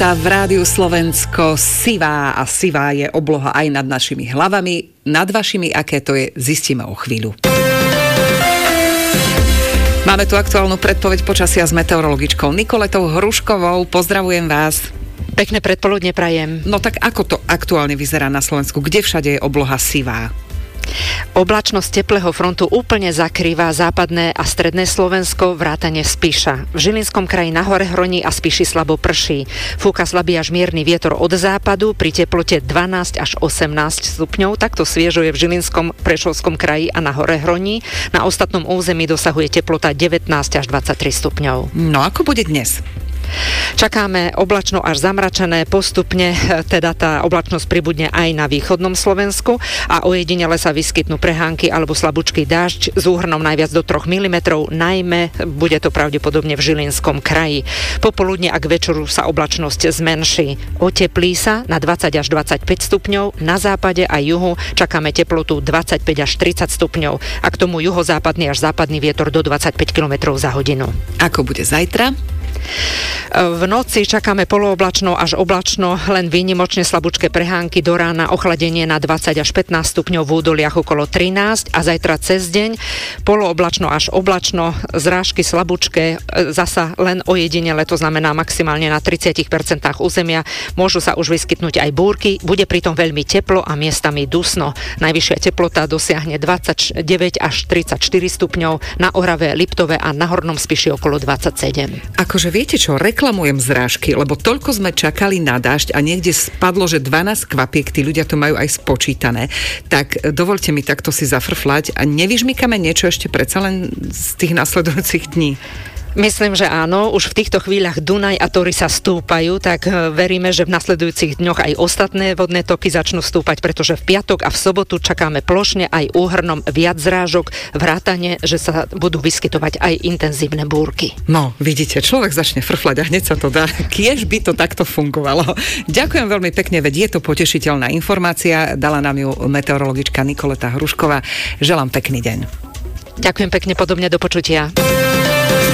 V Rádiu Slovensko sivá a sivá je obloha aj nad našimi hlavami. Nad vašimi, aké to je, zistíme o chvíľu. Máme tu aktuálnu predpoveď počasia s meteorologičkou Nikoletou Hruškovou. Pozdravujem vás. Pekné predpoludne prajem. No tak ako to aktuálne vyzerá na Slovensku? Kde všade je obloha sivá? Oblačnosť teplého frontu úplne zakrýva západné a stredné Slovensko, vrátane Spiša. V Žilinskom kraji na Horehroní a Spiši slabo prší. Fúka slabý až mierny vietor od západu pri teplote 12 až 18 stupňov. Takto sviežo je v Žilinskom, Prešovskom kraji a na Horehroní. Na ostatnom území dosahuje teplota 19 až 23 stupňov. No ako bude dnes? Čakáme oblačno až zamračené, postupne teda tá oblačnosť pribudne aj na východnom Slovensku a ojedinele sa vyskytnú prehánky alebo slabúčky dážď s úhrnom najviac do 3 mm, najmä bude to pravdepodobne v Žilinskom kraji. Popoludne a k večeru sa oblačnosť zmenší. Oteplí sa na 20 až 25 stupňov, na západe a juhu čakáme teplotu 25 až 30 stupňov a k tomu juhozápadný až západný vietor do 25 km za hodinu. Ako bude zajtra? V noci čakáme polooblačno až oblačno, len výnimočne slabúčké prehánky, do rána ochladenie na 20 až 15 stupňov, v údoliach okolo 13 a zajtra cez deň polooblačno až oblačno, zrážky slabúčké, zasa len ojedinele, to znamená maximálne na 30% územia, môžu sa už vyskytnúť aj búrky, bude pritom veľmi teplo a miestami dusno. Najvyššia teplota dosiahne 29 až 34 stupňov, na Orave, Liptove a na Hornom Spiši okolo 27. Akože viete čo, reklamujem zrážky, lebo toľko sme čakali na dážď a niekde spadlo, že 12 kvapiek, tí ľudia to majú aj spočítané. Tak dovoľte mi takto si zafrflať a nevyžmykame niečo ešte predsa len z tých nasledujúcich dní? Myslím, že áno. Už v týchto chvíľach Dunaj a Tory sa stúpajú, tak veríme, že v nasledujúcich dňoch aj ostatné vodné toky začnú stúpať, pretože v piatok a v sobotu čakáme plošne aj úhrnom viac zrážok, vrátane, že sa budú vyskytovať aj intenzívne búrky. No, vidíte, človek začne frflať a hneď sa to dá. Kiež by to takto fungovalo. Ďakujem veľmi pekne, veď je to potešiteľná informácia. Dala nám ju meteorologička Nikoleta Hrušková. Želám pekný deň. Ďakujem pekne, podobne, do počutia.